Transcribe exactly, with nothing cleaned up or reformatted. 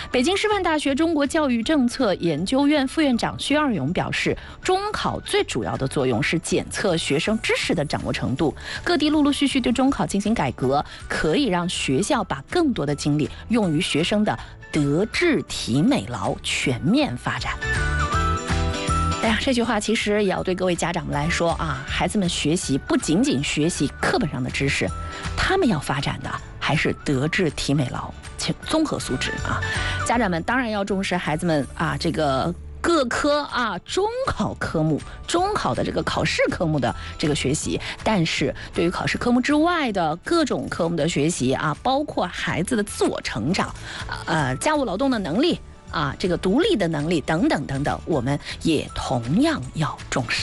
北京师范大学中国教育政策研究院副院长薛二勇表示，中考最主要的作用是检测学生知识的掌握程度。各地陆陆续续对中考进行改革，可以让学校把更多的精力用于学生的德智体美劳全面发展。哎呀，这句话其实也要对各位家长们来说啊，孩子们学习不仅仅学习课本上的知识，他们要发展的还是德智体美劳综合素质啊。家长们当然要重视孩子们啊这个各科啊中考科目、中考的这个考试科目的这个学习，但是对于考试科目之外的各种科目的学习啊，包括孩子的自我成长，呃，家务劳动的能力。啊，这个独立的能力等等等等，我们也同样要重视。